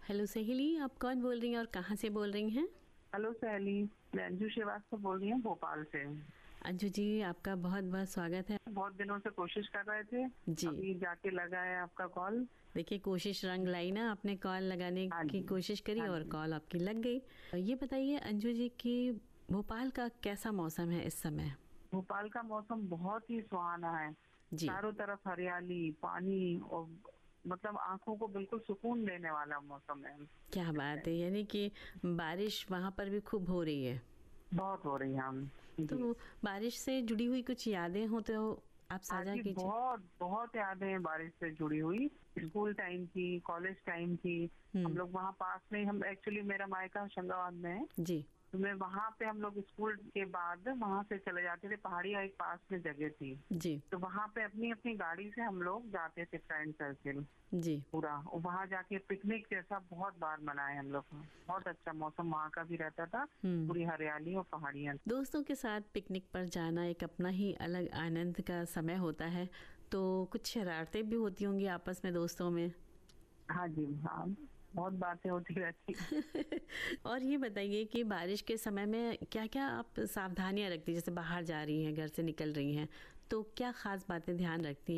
Hello सहेली, आप कौन बोल रही हैं और कहाँ से बोल रही हैं? हेलो सहेली, मैं अंजू श्रीवास्तव बोल रही हूँ भोपाल से। अंजू जी, आपका बहुत बहुत स्वागत है। बहुत दिनों से कोशिश कर रहे थे, जी। अभी जाके लगा है आपका कॉल। देखिए, कोशिश रंग लाई ना, आपने कॉल लगाने हाँ की जी, कोशिश करी हाँ और जी। कॉल आपकी लग गई। ये बताइए अंजू जी कि भोपाल का कैसा मौसम है इस समय? भोपाल का मौसम बहुत ही सुहाना है। जी। चारों तरफ हरियाली, पानी और मतलब आंखों को बिल्कुल सुकून देने वाला मौसम है। क्या बात है, यानी कि बारिश वहाँ पर भी खूब हो रही है। बहुत हो रही है हम जी। तो बारिश से जुड़ी हुई कुछ यादें हो तो आप हाँ साझा जी, कीजिए। बहुत बहुत यादें हैं बारिश से जुड़ी हुई। स्कूल टाइम की, कॉलेज टाइम की। हम लोग वहाँ पास में, हम एक्चुअली मेरा मायका होशंगाबाद में है, जी। तो मैं वहाँ पे हम लोग स्कूल के बाद वहाँ से चले जाते थे। पहाड़िया एक पास में जगह थी, जी। तो वहाँ पे अपनी अपनी गाड़ी से हम लोग जाते थे, फ्रेंड सर्किल जी। पूरा। वहाँ जाके पिकनिक जैसा बहुत बार मनाए हम लोग। बहुत अच्छा मौसम वहाँ का भी रहता था, पूरी हरियाली और पहाड़ियाँ। दोस्तों के साथ पिकनिक पर जाना एक अपना ही अलग आनंद का समय होता है। तो कुछ शरारतें भी होती होंगी आपस में दोस्तों में? हाँ जी, हाँ, बहुत बातें होती रहती। और ये बताइए कि बारिश के समय में क्या क्या आप सावधानियां रखती हैं? जैसे बाहर जा रही हैं, घर से निकल रही हैं, तो क्या खास बातें ध्यान रखती हैं?